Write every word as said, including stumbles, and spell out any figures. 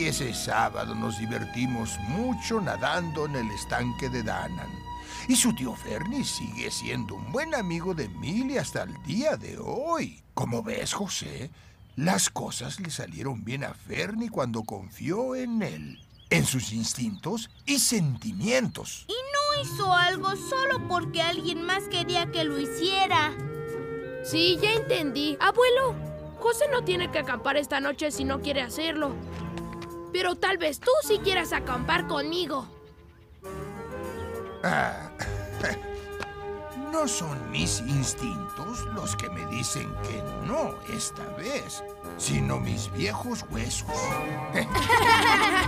ese sábado nos divertimos mucho nadando en el estanque de Danann. Y su tío Fernie sigue siendo un buen amigo de Millie hasta el día de hoy. Como ves, José, las cosas le salieron bien a Fernie cuando confió en él, en sus instintos y sentimientos. Y no hizo algo solo porque alguien más quería que lo hiciera. Sí, ya entendí. Abuelo, José no tiene que acampar esta noche si no quiere hacerlo. Pero tal vez tú sí quieras acampar conmigo. Ah, no son mis instintos los que me dicen que no esta vez, sino mis viejos huesos.